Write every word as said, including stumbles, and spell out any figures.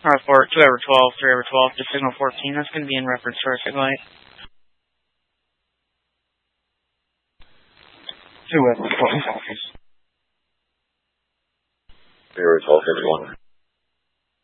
Report two over twelve, three over twelve to signal fourteen. That's going to be in reference to our signal light. two over twelve, office. zero twelve, everyone.